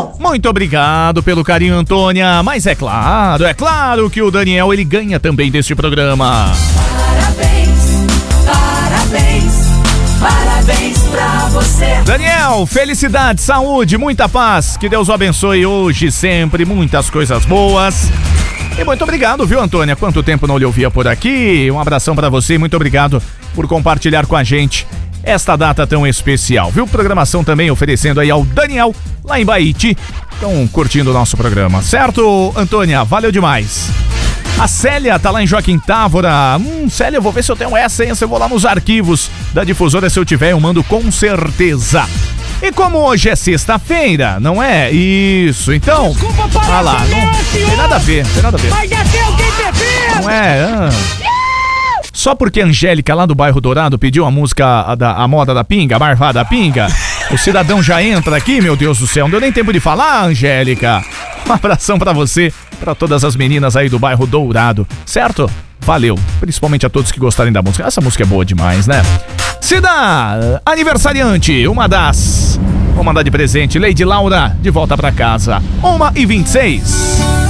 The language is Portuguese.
Muito obrigado pelo carinho, Antônia. Mas é claro que o Daniel, ele ganha também deste programa. Parabéns pra você. Daniel, felicidade, saúde, muita paz. Que Deus o abençoe hoje, sempre, muitas coisas boas. E muito obrigado, viu, Antônia? Quanto tempo não lhe ouvia por aqui. Um abração pra você e muito obrigado por compartilhar com a gente esta data tão especial, viu? Programação também oferecendo aí ao Daniel, lá em Baiti. Estão curtindo o nosso programa, certo, Antônia? Valeu demais. A Célia tá lá em Joaquim Távora. Célia, eu vou ver se eu tenho essa, hein? Se eu vou lá nos arquivos da difusora, se eu tiver, eu mando com certeza. E como hoje é sexta-feira, não é? Isso, então... Desculpa, ah lá, não tem nada a ver, tem nada a ver. Vai descer alguém bebendo! Não é... Só porque a Angélica, lá do bairro Dourado, pediu a música, a moda da pinga, a marvada pinga, o cidadão já entra aqui, meu Deus do céu. Não deu nem tempo de falar, Angélica. Um abração pra você, pra todas as meninas aí do bairro Dourado, certo? Valeu, principalmente a todos que gostarem da música. Essa música é boa demais, né? Cida, aniversariante, vou mandar de presente, Lady Laura, de volta pra casa, 1h26.